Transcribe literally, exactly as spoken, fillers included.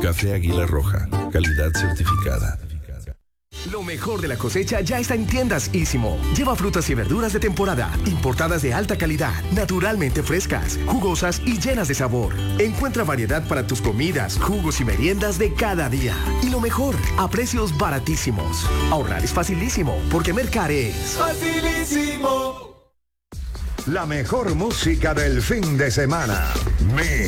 Café Águila Roja, calidad certificada. Lo mejor de la cosecha ya está en Tiendas Ísimo. Lleva frutas y verduras de temporada, importadas de alta calidad, naturalmente frescas, jugosas y llenas de sabor. Encuentra variedad para tus comidas, jugos y meriendas de cada día. Y lo mejor, a precios baratísimos. Ahorrar es facilísimo, porque Mercar es facilísimo. La mejor música del fin de semana. Mi